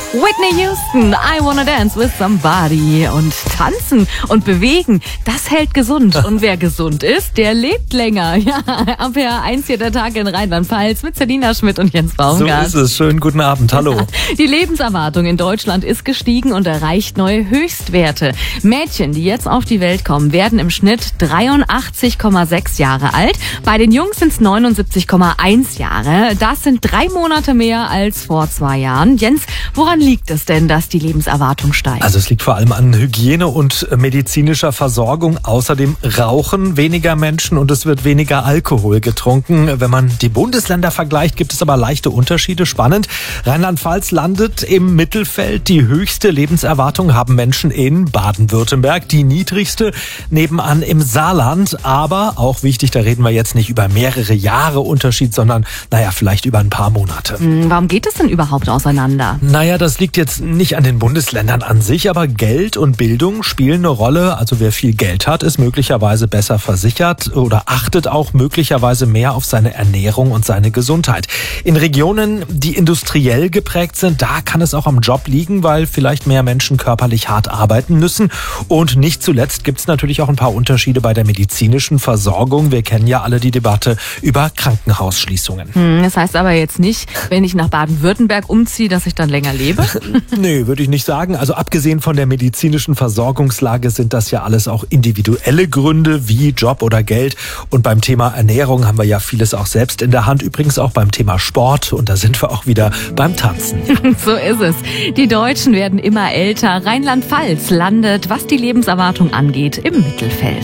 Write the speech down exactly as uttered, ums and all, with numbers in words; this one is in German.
Whitney Houston, I Wanna Dance with Somebody. Und tanzen und bewegen, das hält gesund. Und wer gesund ist, der lebt länger. Ja, ab H eins hier der Tag in Rheinland-Pfalz mit Selina Schmidt und Jens Baumgart. So ist es. Schönen guten Abend. Hallo. Die Lebenserwartung in Deutschland ist gestiegen und erreicht neue Höchstwerte. Mädchen, die jetzt auf die Welt kommen, werden im Schnitt dreiundachtzig Komma sechs Jahre alt. Bei den Jungs sind es neunundsiebzig Komma eins Jahre. Das sind drei Monate mehr als vor zwei Jahren. Jens, woran liegt es denn, dass die Lebenserwartung steigt? Also es liegt vor allem an Hygiene und medizinischer Versorgung. Außerdem rauchen weniger Menschen und es wird weniger Alkohol getrunken. Wenn man die Bundesländer vergleicht, gibt es aber leichte Unterschiede. Spannend. Rheinland-Pfalz landet im Mittelfeld. Die höchste Lebenserwartung haben Menschen in Baden-Württemberg. Die niedrigste nebenan im Saarland. Aber auch wichtig, da reden wir jetzt nicht über mehrere Jahre Unterschied, sondern naja, vielleicht über ein paar Monate. Warum geht es denn überhaupt auseinander? Naja, das liegt jetzt nicht an den Bundesländern an sich, aber Geld und Bildung spielen eine Rolle. Also wer viel Geld hat, ist möglicherweise besser versichert oder achtet auch möglicherweise mehr auf seine Ernährung und seine Gesundheit. In Regionen, die industriell geprägt sind, da kann es auch am Job liegen, weil vielleicht mehr Menschen körperlich hart arbeiten müssen. Und nicht zuletzt gibt es natürlich auch ein paar Unterschiede bei der medizinischen Versorgung. Wir kennen ja alle die Debatte über Krankenhausschließungen. Hm, das heißt aber jetzt nicht, wenn ich nach Baden-Württemberg umziehe, dass ich dann länger lebe? Nee, würde ich nicht sagen. Also abgesehen von der medizinischen Versorgungslage sind das ja alles auch individuelle Gründe wie Job oder Geld. Und beim Thema Ernährung haben wir ja vieles auch selbst in der Hand. Übrigens auch beim Thema Sport. Und da sind wir auch wieder beim Tanzen. So ist es. Die Deutschen werden immer älter. Rheinland-Pfalz landet, was die Lebenserwartung angeht, im Mittelfeld.